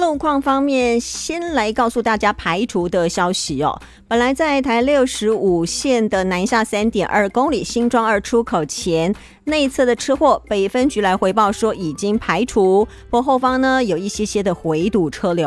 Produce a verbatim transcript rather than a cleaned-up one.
路况方面，先来告诉大家排除的消息哦。本来在台六十五线的南下 三点二公里新庄二出口前内侧的车祸，北分局来回报说已经排除，不过后方呢有一些些的回堵车流。